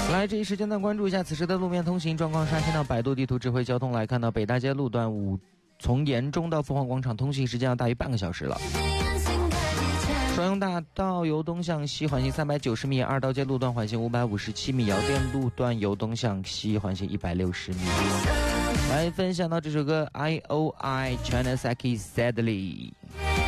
来，这一时间段关注一下此时的路面通行状况。刷新到百度地图智慧交通来看到北大街路段从延中到凤凰广场通行时间要大于半个小时了。双阳大道由东向西缓行390米，二道街路段缓行557米，窑店路段由东向西缓行160米。来分享到这首歌 IOI China Saki Sadly。